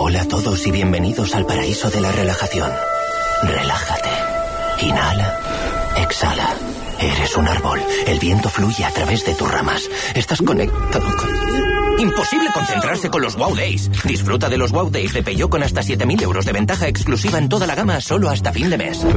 Hola a todos y bienvenidos al paraíso de la relajación. Relájate. Inhala. Exhala. Eres un árbol. El viento fluye a través de tus ramas. Estás conectado con... Imposible concentrarse con los Wow Days. Disfruta de los Wow Days de Peugeot con hasta 7.000 euros de ventaja exclusiva en toda la gama solo hasta fin de mes.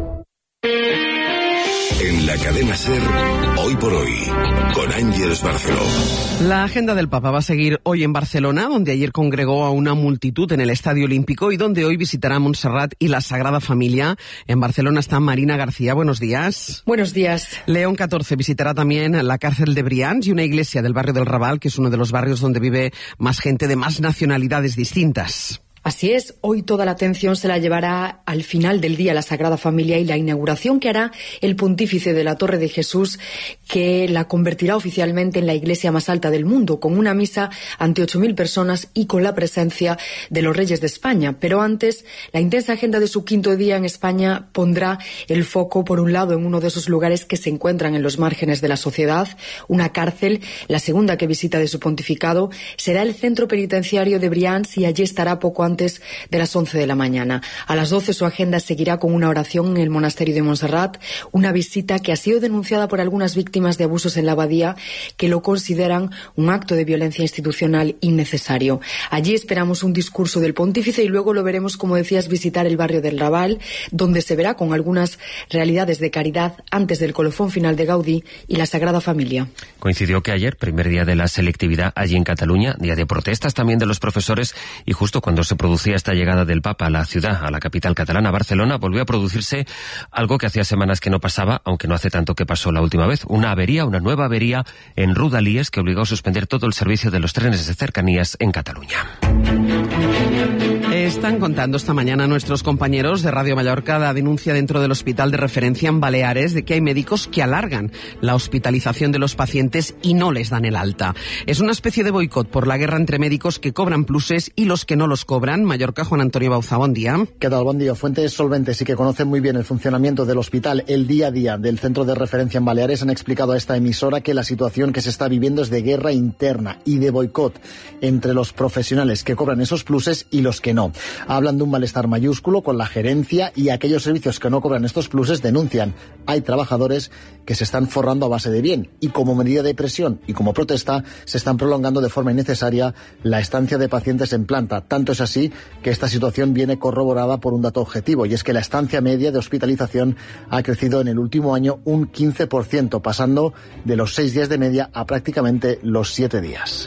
En la cadena SER, Hoy por Hoy, con Ángeles Barceló. La agenda del Papa va a seguir hoy en Barcelona, donde ayer congregó a una multitud en el Estadio Olímpico y donde hoy visitará Montserrat y la Sagrada Familia. En Barcelona está Marina García. Buenos días. Buenos días. León XIV visitará también la cárcel de Brians y una iglesia del barrio del Raval, que es uno de los barrios donde vive más gente de más nacionalidades distintas. Así es, hoy toda la atención se la llevará al final del día la Sagrada Familia y la inauguración que hará el pontífice de la Torre de Jesús, que la convertirá oficialmente en la iglesia más alta del mundo, con una misa ante 8.000 personas y con la presencia de los reyes de España. Pero antes, la intensa agenda de su quinto día en España pondrá el foco, por un lado, en uno de esos lugares que se encuentran en los márgenes de la sociedad, una cárcel. La segunda que visita de su pontificado será el centro penitenciario de Brians y allí estará poco antes de las 11 de la mañana. A las 12 su agenda seguirá con una oración en el monasterio de Montserrat, una visita que ha sido denunciada por algunas víctimas de abusos en la abadía que lo consideran un acto de violencia institucional innecesario. Allí esperamos un discurso del pontífice y luego lo veremos, como decías, visitar el barrio del Raval, donde se verá con algunas realidades de caridad antes del colofón final de Gaudí y la Sagrada Familia. Coincidió que ayer, primer día de la selectividad allí en Cataluña, día de protestas también de los profesores, y justo cuando se producía esta llegada del Papa a la ciudad, a la capital catalana, Barcelona, volvió a producirse algo que hacía semanas que no pasaba, aunque no hace tanto que pasó la última vez. Una nueva avería en Rodalies que obligó a suspender todo el servicio de los trenes de cercanías en Cataluña. Están contando esta mañana nuestros compañeros de Radio Mallorca la denuncia dentro del hospital de referencia en Baleares de que hay médicos que alargan la hospitalización de los pacientes y no les dan el alta. Es una especie de boicot por la guerra entre médicos que cobran pluses y los que no los cobran. Mallorca, Juan Antonio Bauza, buen día. ¿Qué tal? Buen día. Fuentes solventes y que conocen muy bien el funcionamiento del hospital, el día a día del centro de referencia en Baleares, han explicado a esta emisora que la situación que se está viviendo es de guerra interna y de boicot entre los profesionales que cobran esos pluses y los que no. Hablan de un malestar mayúsculo con la gerencia y aquellos servicios que no cobran estos pluses denuncian. Hay trabajadores que se están forrando a base de bien y como medida de presión y como protesta se están prolongando de forma innecesaria la estancia de pacientes en planta. Tanto es así que esta situación viene corroborada por un dato objetivo y es que la estancia media de hospitalización ha crecido en el último año un 15%, pasando de los 6 días de media a prácticamente los 7 días.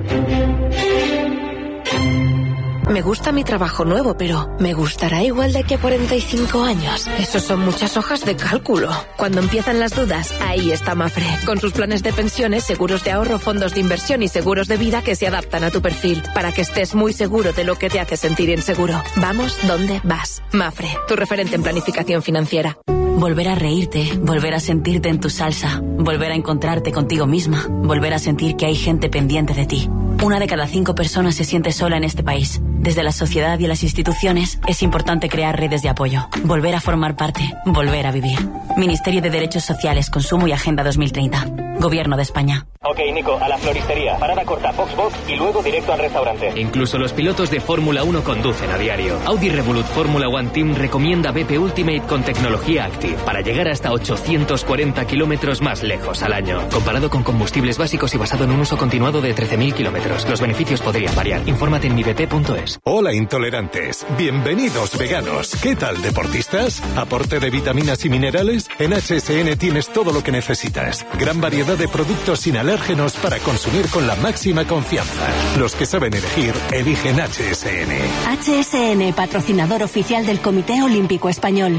Me gusta mi trabajo nuevo, pero ¿me gustará igual de aquí a 45 años? Eso son muchas hojas de cálculo. Cuando empiezan las dudas, ahí está Mafre. Con sus planes de pensiones, seguros de ahorro, fondos de inversión y seguros de vida que se adaptan a tu perfil, para que estés muy seguro de lo que te hace sentir inseguro. Vamos donde vas. Mafre, tu referente en planificación financiera. Volver a reírte, volver a sentirte en tu salsa, volver a encontrarte contigo misma, volver a sentir que hay gente pendiente de ti. 1 de cada 5 personas se siente sola en este país. Desde la sociedad y las instituciones es importante crear redes de apoyo, volver a formar parte, volver a vivir. Ministerio de Derechos Sociales, Consumo y Agenda 2030. Gobierno de España. Ok, Nico, a la floristería. Parada corta, box y luego directo al restaurante. Incluso los pilotos de Fórmula 1 conducen a diario. Audi Revolut Fórmula 1 Team recomienda BP Ultimate con tecnología Active para llegar hasta 840 kilómetros más lejos al año. Comparado con combustibles básicos y basado en un uso continuado de 13.000 kilómetros. Los beneficios podrían variar. Infórmate en mibp.es. Hola, intolerantes. Bienvenidos, veganos. ¿Qué tal, deportistas? ¿Aporte de vitaminas y minerales? En HSN tienes todo lo que necesitas. Gran variedad de productos sin alérgenos para consumir con la máxima confianza. Los que saben elegir, eligen HSN. HSN, patrocinador oficial del Comité Olímpico Español.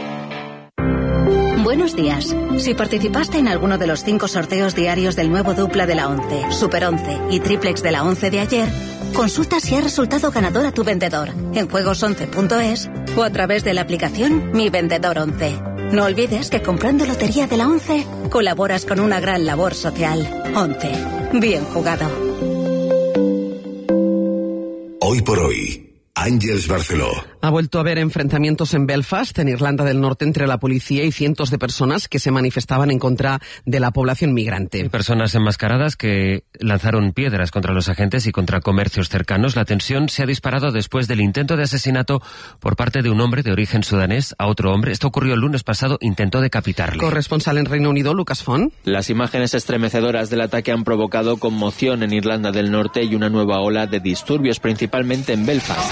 Buenos días. Si participaste en alguno de los 5 sorteos diarios del nuevo dupla de la 11, Super 11 y triplex de la 11 de ayer, consulta si ha resultado ganador a tu vendedor en juegos11.es o a través de la aplicación Mi Vendedor 11. No olvides que comprando lotería de la 11 colaboras con una gran labor social. 11. Bien jugado. Hoy por hoy, Àngels Barceló. Ha vuelto a haber enfrentamientos en Belfast, en Irlanda del Norte, entre la policía y cientos de personas que se manifestaban en contra de la población migrante. Hay personas enmascaradas que lanzaron piedras contra los agentes y contra comercios cercanos. La tensión se ha disparado después del intento de asesinato por parte de un hombre de origen sudanés a otro hombre. Esto ocurrió el lunes pasado, intentó decapitarle. Corresponsal en Reino Unido, Lucas Font. Las imágenes estremecedoras del ataque han provocado conmoción en Irlanda del Norte y una nueva ola de disturbios, principalmente en Belfast,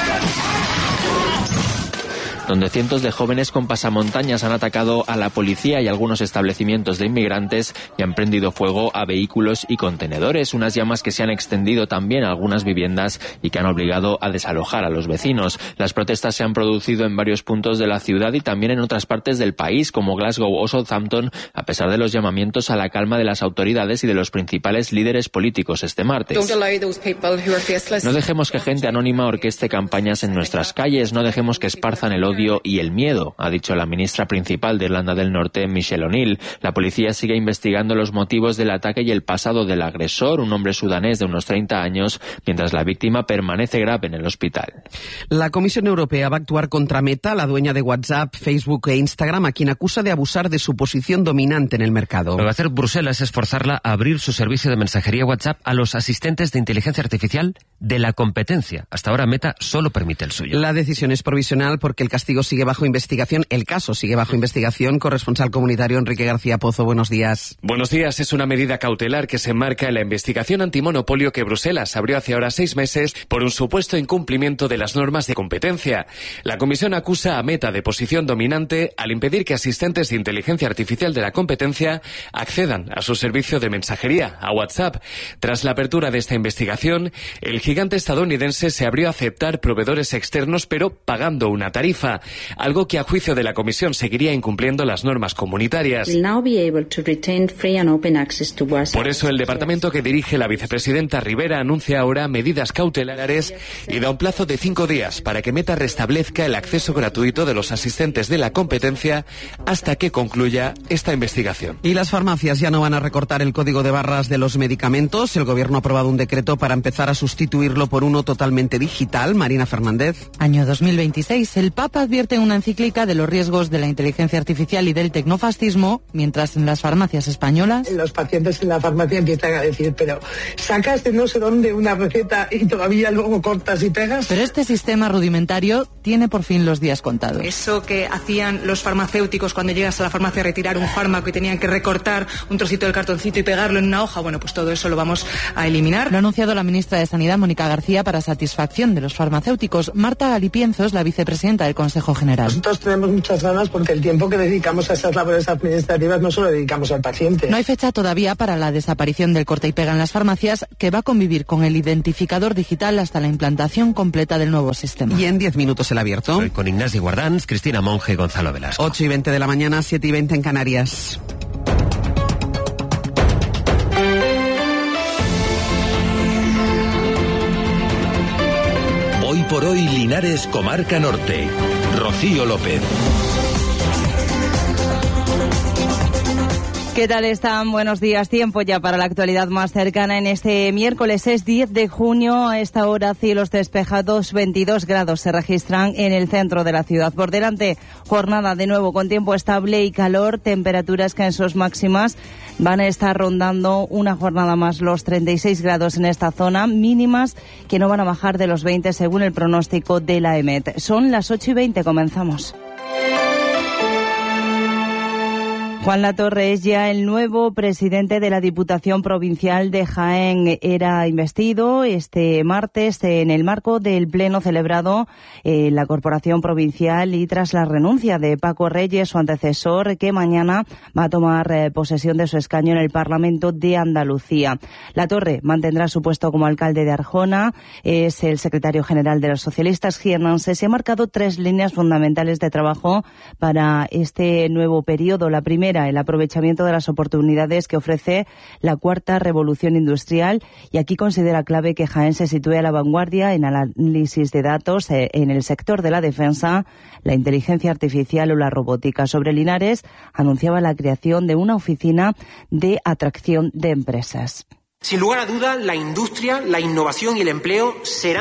donde cientos de jóvenes con pasamontañas han atacado a la policía y algunos establecimientos de inmigrantes y han prendido fuego a vehículos y contenedores, unas llamas que se han extendido también a algunas viviendas y que han obligado a desalojar a los vecinos. Las protestas se han producido en varios puntos de la ciudad y también en otras partes del país, como Glasgow o Southampton, a pesar de los llamamientos a la calma de las autoridades y de los principales líderes políticos este martes. No dejemos que gente anónima orqueste campañas en nuestras calles, no dejemos que esparzan el odio y el miedo, ha dicho la ministra principal de Irlanda del Norte, Michelle O'Neill. La policía sigue investigando los motivos del ataque y el pasado del agresor, un hombre sudanés de unos 30 años, mientras la víctima permanece grave en el hospital. La Comisión Europea va a actuar contra Meta, la dueña de WhatsApp, Facebook e Instagram, a quien acusa de abusar de su posición dominante en el mercado. Lo que va a hacer Bruselas es forzarla a abrir su servicio de mensajería WhatsApp a los asistentes de inteligencia artificial de la competencia. Hasta ahora Meta solo permite el suyo. La decisión es provisional porque el caso sigue bajo investigación. Corresponsal comunitario Enrique García Pozo, buenos días. Buenos días. Es una medida cautelar que se enmarca en la investigación antimonopolio que Bruselas abrió hace ahora 6 meses por un supuesto incumplimiento de las normas de competencia. La comisión acusa a Meta de posición dominante al impedir que asistentes de inteligencia artificial de la competencia accedan a su servicio de mensajería, a WhatsApp. Tras la apertura de esta investigación, el gigante estadounidense se abrió a aceptar proveedores externos, pero pagando una tarifa, algo que a juicio de la Comisión seguiría incumpliendo las normas comunitarias. Por eso el departamento que dirige la vicepresidenta Rivera anuncia ahora medidas cautelares y da un plazo de 5 días para que Meta restablezca el acceso gratuito de los asistentes de la competencia hasta que concluya esta investigación. Y las farmacias ya no van a recortar el código de barras de los medicamentos. El Gobierno ha aprobado un decreto para empezar a sustituirlo por uno totalmente digital. Marina Fernández. Año 2026. El Papa advierte en una encíclica de los riesgos de la inteligencia artificial y del tecnofascismo, mientras en las farmacias españolas... Los pacientes en la farmacia empiezan a decir, pero sacas de no sé dónde una receta y todavía luego cortas y pegas. Pero este sistema rudimentario tiene por fin los días contados. Eso que hacían los farmacéuticos cuando llegas a la farmacia a retirar un fármaco y tenían que recortar un trocito del cartoncito y pegarlo en una hoja, bueno, pues todo eso lo vamos a eliminar. Lo ha anunciado la ministra de Sanidad, Mónica García, para satisfacción de los farmacéuticos. Marta Galipienzo es la vicepresidenta del Consejo General. Nosotros tenemos muchas ganas porque el tiempo que dedicamos a esas labores administrativas no solo dedicamos al paciente. No hay fecha todavía para la desaparición del corta y pega en las farmacias, que va a convivir con el identificador digital hasta la implantación completa del nuevo sistema. Y en 10 minutos el abierto. Hoy con Ignacio Guardans, Cristina Monge y Gonzalo Velasco. 8:20 de la mañana, 7:20 en Canarias. Hoy por hoy, Linares, Comarca Norte. Rocío López. ¿Qué tal están? Buenos días. Tiempo ya para la actualidad más cercana en este miércoles. Es 10 de junio. A esta hora, cielos despejados, 22 grados se registran en el centro de la ciudad. Por delante, jornada de nuevo con tiempo estable y calor, temperaturas que en sus máximas van a estar rondando una jornada más los 36 grados en esta zona, mínimas que no van a bajar de los 20 según el pronóstico de la EMET. Son las 8:20, comenzamos. Juan Latorre es ya el nuevo presidente de la Diputación Provincial de Jaén. Era investido este martes en el marco del pleno celebrado en la Corporación Provincial y tras la renuncia de Paco Reyes, su antecesor, que mañana va a tomar posesión de su escaño en el Parlamento de Andalucía. Latorre mantendrá su puesto como alcalde de Arjona, es el secretario general de los socialistas jiennenses. Se han marcado 3 líneas fundamentales de trabajo para este nuevo periodo. La primera, el aprovechamiento de las oportunidades que ofrece la cuarta revolución industrial, y aquí considera clave que Jaén se sitúe a la vanguardia en análisis de datos en el sector de la defensa, la inteligencia artificial o la robótica. Sobre Linares, anunciaba la creación de una oficina de atracción de empresas. Sin lugar a dudas, la industria, la innovación y el empleo serán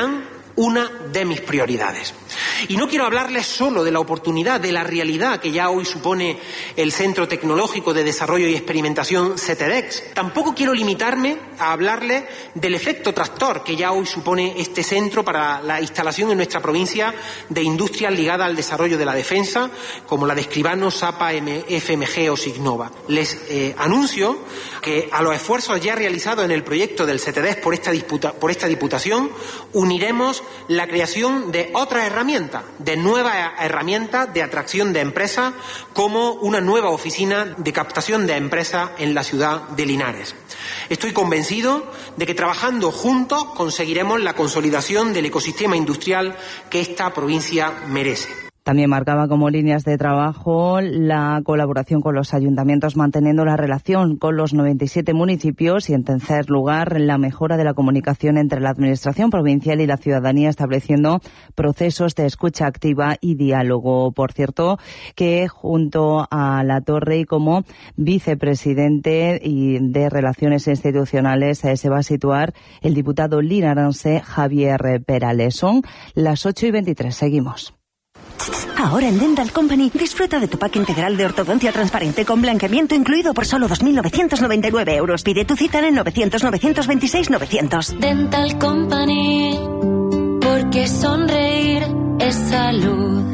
una de mis prioridades. Y no quiero hablarles solo de la oportunidad, de la realidad que ya hoy supone el Centro Tecnológico de Desarrollo y Experimentación CETEDEX. Tampoco quiero limitarme a hablarles del efecto tractor que ya hoy supone este centro para la instalación en nuestra provincia de industrias ligadas al desarrollo de la defensa, como la de Escribano, SAPA, FMG o Signova. Les anuncio que a los esfuerzos ya realizados en el proyecto del CETEDEX por esta Diputación uniremos la creación de otras herramientas, de nuevas herramientas de atracción de empresas, como una nueva oficina de captación de empresas en la ciudad de Linares. Estoy convencido de que trabajando juntos conseguiremos la consolidación del ecosistema industrial que esta provincia merece. También marcaba como líneas de trabajo la colaboración con los ayuntamientos, manteniendo la relación con los 97 municipios y, en tercer lugar, la mejora de la comunicación entre la Administración provincial y la ciudadanía, estableciendo procesos de escucha activa y diálogo. Por cierto, que junto a Latorre y como vicepresidente de Relaciones Institucionales se va a situar el diputado linarense Javier Perales. Son las 8:23. Seguimos. Ahora en Dental Company disfruta de tu pack integral de ortodoncia transparente con blanqueamiento incluido por solo 2.999 euros. Pide tu cita en 900-926-900. Dental Company, porque sonreír es salud.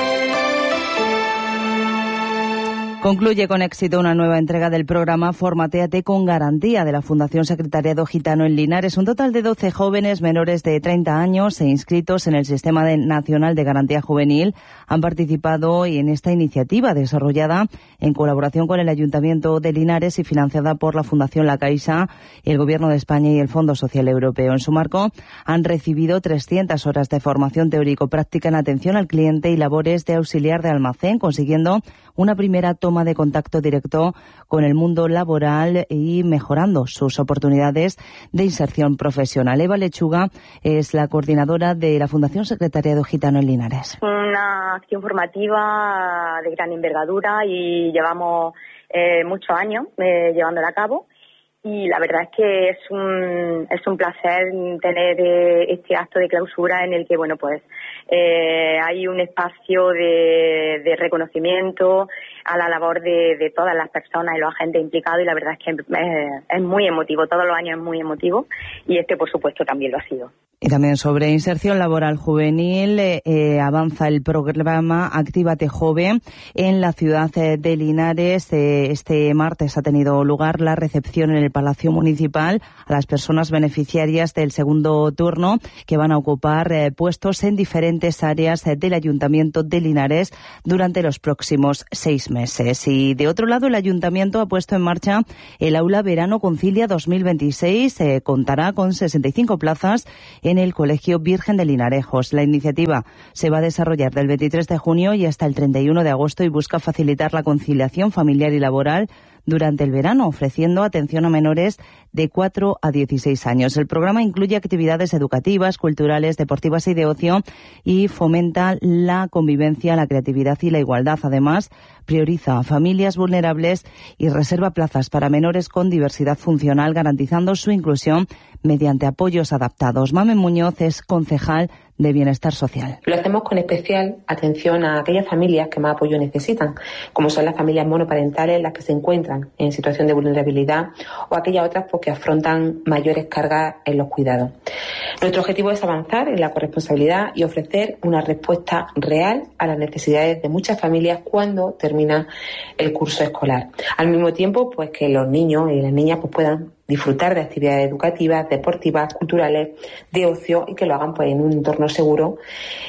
Concluye con éxito una nueva entrega del programa Formatéate con Garantía de la Fundación Secretariado Gitano en Linares. Un total de 12 jóvenes menores de 30 años inscritos en el Sistema Nacional de Garantía Juvenil han participado en esta iniciativa desarrollada en colaboración con el Ayuntamiento de Linares y financiada por la Fundación La Caixa, el Gobierno de España y el Fondo Social Europeo. En su marco han recibido 300 horas de formación teórico-práctica en atención al cliente y labores de auxiliar de almacén, consiguiendo una primera toma de contacto directo con el mundo laboral y mejorando sus oportunidades de inserción profesional. Eva Lechuga es la coordinadora de la Fundación Secretariado Gitano en Linares. Una acción formativa de gran envergadura y llevamos muchos años llevándola a cabo. Y la verdad es que es un placer tener este acto de clausura en el que, bueno, pues hay un espacio de reconocimiento a la labor de todas las personas y los agentes implicados, y la verdad es que es muy emotivo, todos los años es muy emotivo, y este, por supuesto, también lo ha sido. Y también sobre inserción laboral juvenil, avanza el programa Actívate Joven en la ciudad de Linares. Este martes ha tenido lugar la recepción en el Palacio Municipal a las personas beneficiarias del segundo turno que van a ocupar puestos en diferentes áreas del Ayuntamiento de Linares durante los próximos 6 meses. Y de otro lado, el Ayuntamiento ha puesto en marcha el Aula Verano Concilia 2026. Contará con 65 plazas en el Colegio Virgen de Linarejos. La iniciativa se va a desarrollar del 23 de junio y hasta el 31 de agosto y busca facilitar la conciliación familiar y laboral durante el verano, ofreciendo atención a menores de 4 a 16 años. El programa incluye actividades educativas, culturales, deportivas y de ocio y fomenta la convivencia, la creatividad y la igualdad. Además, prioriza a familias vulnerables y reserva plazas para menores con diversidad funcional, garantizando su inclusión mediante apoyos adaptados. Mamen Muñoz es concejal de Bienestar Social. Lo hacemos con especial atención a aquellas familias que más apoyo necesitan, como son las familias monoparentales, las que se encuentran en situación de vulnerabilidad, o aquellas otras que afrontan mayores cargas en los cuidados. Nuestro objetivo es avanzar en la corresponsabilidad y ofrecer una respuesta real a las necesidades de muchas familias cuando termina el curso escolar. Al mismo tiempo, pues que los niños y las niñas puedan disfrutar de actividades educativas, deportivas, culturales, de ocio, y que lo hagan pues en un entorno seguro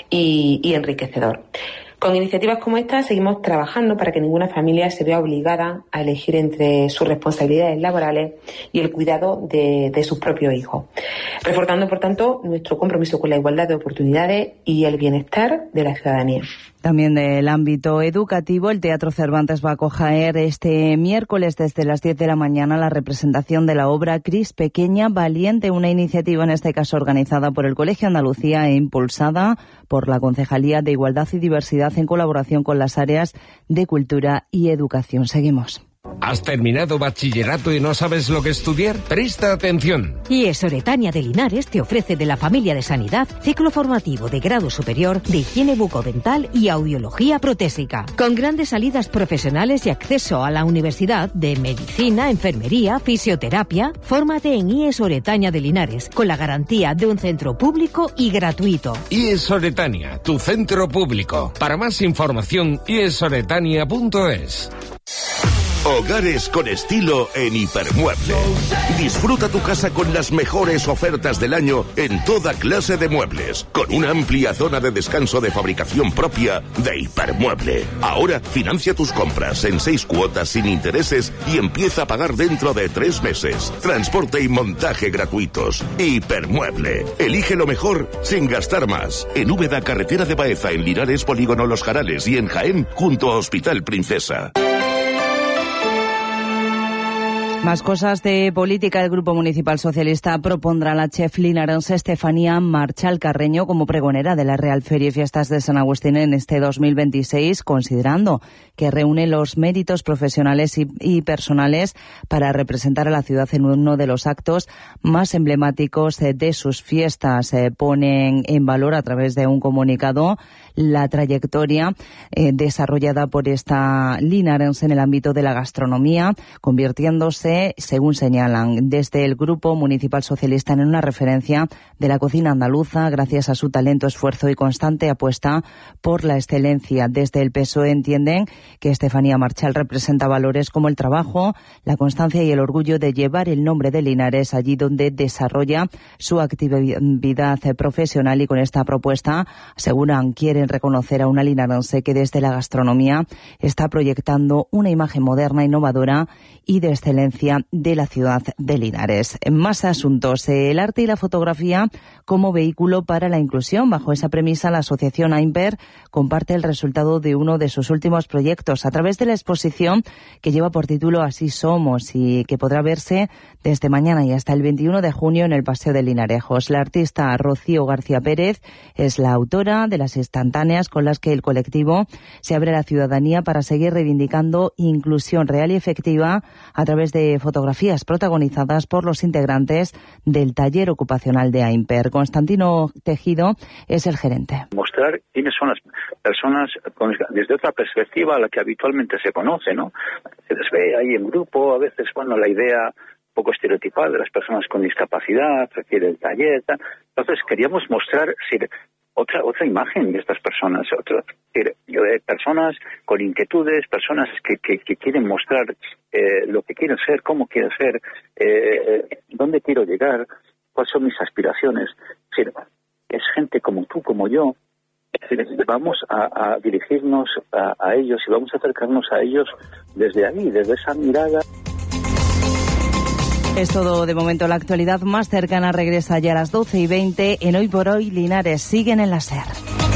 y enriquecedor. Con iniciativas como esta seguimos trabajando para que ninguna familia se vea obligada a elegir entre sus responsabilidades laborales y el cuidado de sus propios hijos, reforzando, por tanto, nuestro compromiso con la igualdad de oportunidades y el bienestar de la ciudadanía. También del ámbito educativo, el Teatro Cervantes va a acoger este miércoles desde las 10 de la mañana la representación de la obra Cris Pequeña Valiente, una iniciativa en este caso organizada por el Colegio Andalucía e impulsada por la Concejalía de Igualdad y Diversidad en colaboración con las áreas de Cultura y Educación. Seguimos. ¿Has terminado bachillerato y no sabes lo que estudiar? Presta atención. IES Oretania de Linares te ofrece de la familia de Sanidad ciclo formativo de grado superior de higiene bucodental y audiología protésica, con grandes salidas profesionales y acceso a la Universidad de Medicina, Enfermería, Fisioterapia. Fórmate en IES Oretania de Linares, con la garantía de un centro público y gratuito. IES Oretania, tu centro público. Para más información, iesoretania.es. Hogares con estilo en Hipermueble. Disfruta tu casa con las mejores ofertas del año en toda clase de muebles, con una amplia zona de descanso de fabricación propia de Hipermueble. Ahora financia tus compras en 6 cuotas sin intereses y empieza a pagar dentro de 3 meses. Transporte y montaje gratuitos. Hipermueble. Elige lo mejor sin gastar más. En Úbeda, carretera de Baeza, en Linares, Polígono Los Jarales, y en Jaén, junto a Hospital Princesa. Más cosas de política. El Grupo Municipal Socialista propondrá a la chef linarense Estefanía Marchal Carreño como pregonera de la Real Feria y Fiestas de San Agustín en este 2026, considerando que reúne los méritos profesionales y personales para representar a la ciudad en uno de los actos más emblemáticos de sus fiestas. Ponen en valor a través de un comunicado la trayectoria desarrollada por esta linarense en el ámbito de la gastronomía, convirtiéndose, según señalan desde el Grupo Municipal Socialista, en una referencia de la cocina andaluza gracias a su talento, esfuerzo y constante apuesta por la excelencia. Desde el PSOE entienden que Estefanía Marchal representa valores como el trabajo, la constancia y el orgullo de llevar el nombre de Linares allí donde desarrolla su actividad profesional, y con esta propuesta, aseguran, quieren reconocer a una linarense que desde la gastronomía está proyectando una imagen moderna, innovadora y de excelencia de la ciudad de Linares. En más asuntos, el arte y la fotografía como vehículo para la inclusión. Bajo esa premisa, la asociación AIMPER comparte el resultado de uno de sus últimos proyectos a través de la exposición que lleva por título Así Somos, y que podrá verse desde mañana y hasta el 21 de junio en el Paseo de Linarejos. La artista Rocío García Pérez es la autora de las instantáneas con las que el colectivo se abre a la ciudadanía para seguir reivindicando inclusión real y efectiva a través de fotografías protagonizadas por los integrantes del taller ocupacional de AIMPER. Constantino Tejido es el gerente. Mostrar quiénes son las personas desde otra perspectiva a la que habitualmente se conoce, ¿no? Se les ve ahí en grupo, a veces, bueno, la idea un poco estereotipada de las personas con discapacidad, requiere el taller, tal. Entonces queríamos mostrar otra imagen de estas personas, personas con inquietudes, personas que quieren mostrar lo que quieren ser, cómo quieren ser, dónde quiero llegar, cuáles son mis aspiraciones. Es gente como tú, como yo. Vamos a dirigirnos a ellos y vamos a acercarnos a ellos desde ahí, desde esa mirada. Es todo de momento. La actualidad más cercana regresa ya a las 12:20 en Hoy por Hoy. Linares siguen en la SER.